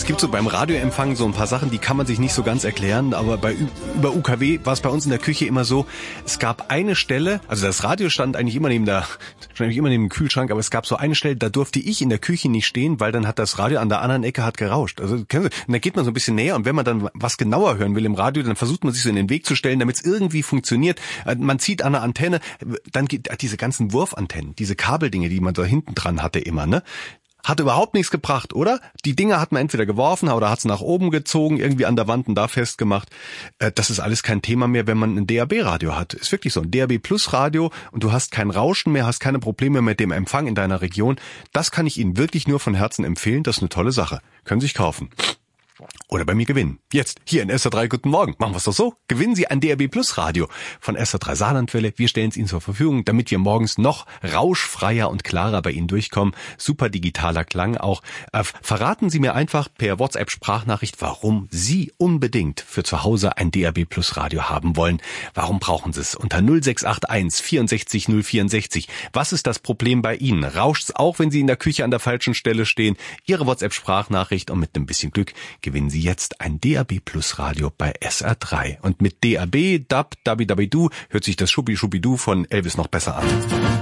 Es gibt so beim Radioempfang so ein paar Sachen, die kann man sich nicht so ganz erklären, aber über UKW war es bei uns in der Küche immer so, es gab eine Stelle, also das Radio stand eigentlich immer neben dem Kühlschrank, aber es gab so eine Stelle, da durfte ich in der Küche nicht stehen, weil dann hat das Radio an der anderen Ecke hat gerauscht. Also kennen Sie, und da geht man so ein bisschen näher und wenn man dann was genauer hören will im Radio, dann versucht man sich so in den Weg zu stellen, damit es irgendwie funktioniert. Man zieht an der Antenne, dann geht diese ganzen Wurfantennen, diese Kabeldinge, die man da hinten dran hatte immer, ne? Hat überhaupt nichts gebracht, oder? Die Dinger hat man entweder geworfen oder hat es nach oben gezogen, irgendwie an der Wand und da festgemacht. Das ist alles kein Thema mehr, wenn man ein DAB-Radio hat. Ist wirklich so, ein DAB-Plus-Radio und du hast kein Rauschen mehr, hast keine Probleme mit dem Empfang in deiner Region. Das kann ich Ihnen wirklich nur von Herzen empfehlen. Das ist eine tolle Sache. Können Sie sich kaufen. Oder bei mir gewinnen. Jetzt, hier in SR3, guten Morgen. Machen wir es doch so. Gewinnen Sie ein DAB Plus Radio von SR3 Saarlandwelle. Wir stellen es Ihnen zur Verfügung, damit wir morgens noch rauschfreier und klarer bei Ihnen durchkommen. Super digitaler Klang auch. Verraten Sie mir einfach per WhatsApp-Sprachnachricht, warum Sie unbedingt für zu Hause ein DAB Plus Radio haben wollen. Warum brauchen Sie es? Unter 0681 64 064. Was ist das Problem bei Ihnen? Rauscht's auch, wenn Sie in der Küche an der falschen Stelle stehen? Ihre WhatsApp-Sprachnachricht und mit einem bisschen Glück gewinnen Sie jetzt ein DAB Plus Radio bei SR3. Und mit DAB, DAB, Dabi Dabi Du hört sich das Schuppi Schuppi Du von Elvis noch besser an.